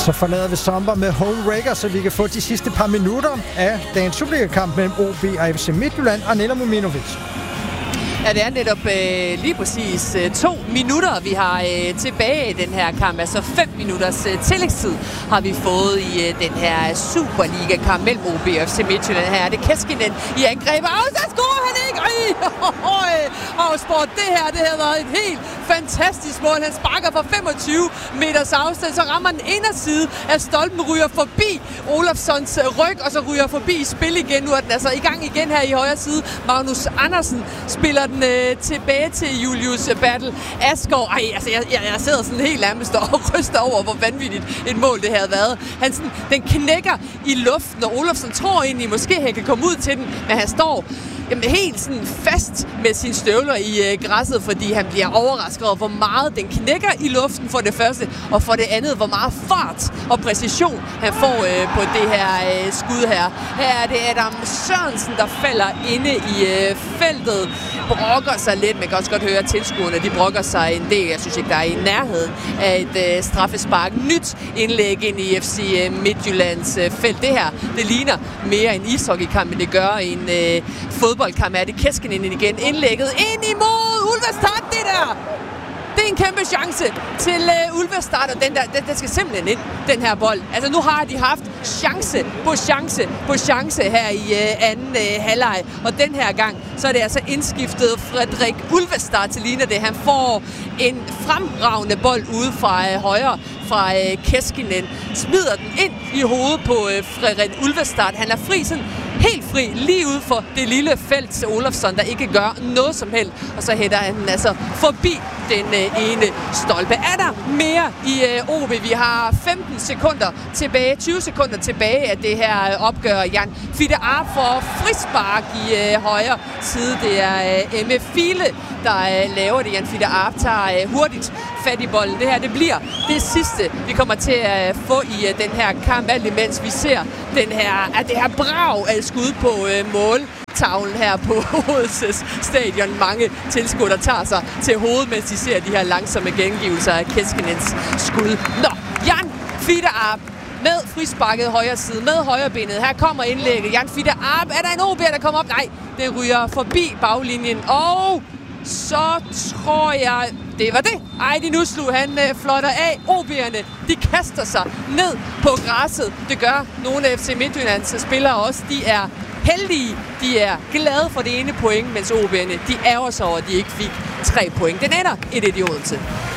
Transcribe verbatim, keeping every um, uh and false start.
Så forlader vi Sommer med Home Wrecker, så vi kan få de sidste par minutter af dagens Superliga-kamp mellem O B og F C Midtjylland og Nela Muminovic. Ja, det er netop øh, lige præcis øh, to minutter, vi har øh, tilbage i den her kamp. Altså fem minutters øh, tillægstid har vi fået i øh, den her Superliga-kamp mellem O B og F C Midtjylland. Her er det Keskinen i angrebet. Og så scorer han ikke! Ej, Afsport, det her, det havde været et helt fantastisk mål. Han sparker fra femogtyve meters afstand, så rammer den inderside af stolpen, ryger forbi Olofssons ryg, og så ryger forbi i spil igen. Nu er den altså i gang igen her i højre side. Magnus Andersen spiller den øh, tilbage til Julius Battle Asgaard. Ej, altså jeg, jeg, jeg sidder sådan helt nærmest og ryster over, hvor vanvittigt et mål det havde været. Han sådan, den knækker i luften, og Olofsson tror egentlig måske, han kan komme ud til den, men han står jamen, helt sådan fast med sine støvler i øh, græsset, fordi han bliver overrasket over, hvor meget den knækker i luften for det første, og for det andet, hvor meget fart og præcision han får øh, på det her øh, skud her. Her er det Adam Sørensen, der falder inde i øh, feltet, brokker sig lidt. Man kan også godt høre, at tilskuerne de brokker sig en del. Jeg synes ikke, der er i nærheden af et øh, straffespark. Nyt indlæg ind i F C Midtjyllands øh, felt. Det her, det ligner mere en ishockeykamp, end det gør en øh, fodboldkamp. Er det Keskinen igen? Indlægget ind imod Ulvestad, det der! Det er en kæmpe chance til uh, Ulvestad, og den der, den, den skal simpelthen ind, den her bold. Altså nu har de haft chance på chance på chance her i uh, anden uh, halvleg, og den her gang, så er det altså indskiftet Frederik Ulvestad til ligner det. Han får en fremragende bold ude fra uh, højre, fra uh, Keskinen, smider den ind i hovedet på uh, Frederik Ulvestad. Han er fri sådan helt fri, lige ude for det lille felt til Olofsson, der ikke gør noget som helst. Og så hætter han altså forbi den øh, ene stolpe. Er der mere i øh, O B? Vi har femten sekunder tilbage, tyve sekunder tilbage af det her øh, opgør. Jan Fitte Arp for frispark i øh, højre side. Det er øh, Emme File, der øh, laver det. Jan Fitte Arp tager øh, hurtigt fat i bolden. Det her, det bliver det sidste, vi kommer til at få i uh, den her kamp, alt imens vi ser den her, at det her brag af skud på uh, måltavlen her på Odenses stadion. Mange tilskuere, der tager sig til hovedet, mens de ser de her langsomme gengivelser af Keskinens skud. Nå, Jan Fitte Arp med frisparket højre side, med højrebenet. Her kommer indlægget. Jan Fitte Arp. Er der en O B'er, der kommer op? Nej, det ryger forbi baglinjen. Og så tror jeg, det var det. Ej, de nu slog han øh, flotter af. O B'erne, de kaster sig ned på græsset. Det gør nogle af F C Midtjyllands spillere også. De er heldige. De er glade for det ene point, mens O B'erne, de ærger sig over, at de ikke fik tre point. Den ender et et i Odense.